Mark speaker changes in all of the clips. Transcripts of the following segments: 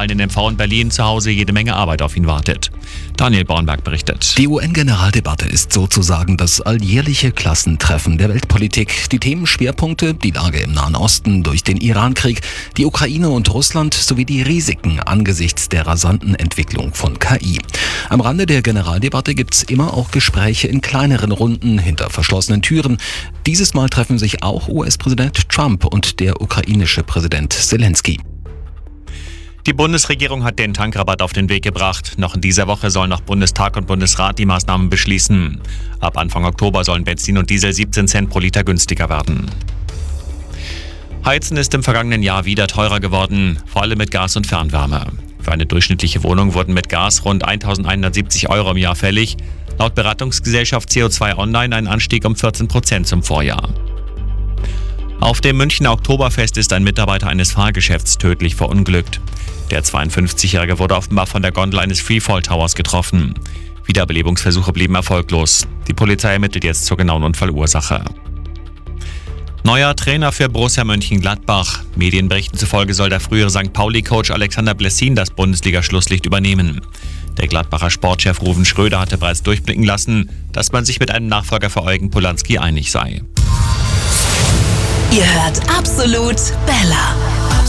Speaker 1: zentralen in MV in Berlin zu Hause jede Menge Arbeit auf ihn wartet. Daniel Bornberg berichtet.
Speaker 2: Die UN-Generaldebatte ist sozusagen das alljährliche Klassentreffen der Weltpolitik. Die Themenschwerpunkte, die Lage im Nahen Osten durch den Irankrieg, die Ukraine und Russland sowie die Risiken angesichts der rasanten Entwicklung von KI. Am Rande der Generaldebatte gibt's immer auch Gespräche in kleineren Runden hinter verschlossenen Türen. Dieses Mal treffen sich auch US-Präsident Trump und der ukrainische Präsident Zelensky.
Speaker 1: Die Bundesregierung hat den Tankrabatt auf den Weg gebracht. Noch in dieser Woche sollen noch Bundestag und Bundesrat die Maßnahmen beschließen. Ab Anfang Oktober sollen Benzin und Diesel 17 Cent pro Liter günstiger werden. Heizen ist im vergangenen Jahr wieder teurer geworden, vor allem mit Gas und Fernwärme. Für eine durchschnittliche Wohnung wurden mit Gas rund 1.170 € im Jahr fällig. Laut Beratungsgesellschaft CO2 Online ein Anstieg um 14% zum Vorjahr. Auf dem Münchner Oktoberfest ist ein Mitarbeiter eines Fahrgeschäfts tödlich verunglückt. Der 52-Jährige wurde offenbar von der Gondel eines Freefall Towers getroffen. Wiederbelebungsversuche blieben erfolglos. Die Polizei ermittelt jetzt zur genauen Unfallursache. Neuer Trainer für Borussia Mönchengladbach. Medienberichten zufolge soll der frühere St. Pauli-Coach Alexander Blessin das Bundesliga-Schlusslicht übernehmen. Der Gladbacher Sportchef Ruven Schröder hatte bereits durchblicken lassen, dass man sich mit einem Nachfolger für Eugen Polanski einig sei.
Speaker 3: Ihr hört Absolut Bella.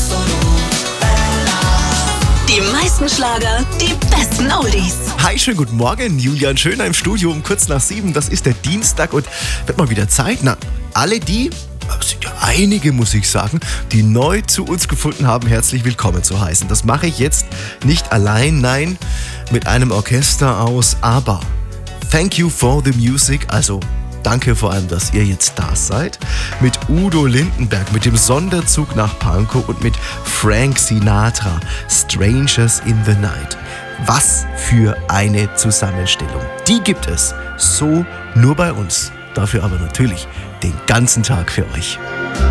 Speaker 3: Die meisten Schlager, die besten Oldies.
Speaker 4: Hi, schönen guten Morgen. Julian Schöner im Studio um kurz nach 7. Das ist der Dienstag und wird mal wieder Zeit. Na, alle die, es sind ja einige, muss ich sagen, die neu zu uns gefunden haben, herzlich willkommen zu heißen. Das mache ich jetzt nicht allein, nein, mit einem Orchester aus ABBA. Thank you for the music, also danke vor allem, dass ihr jetzt da seid. Mit Udo Lindenberg, mit dem Sonderzug nach Pankow und mit Frank Sinatra, Strangers in the Night. Was für eine Zusammenstellung. Die gibt es so nur bei uns. Dafür aber natürlich den ganzen Tag für euch.